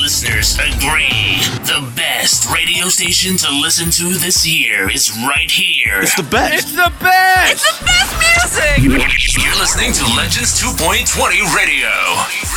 listeners agree. The best radio station to listen to this year is right here. It's the best. It's the best. It's the best music. You're listening to Legends 2.20 Radio.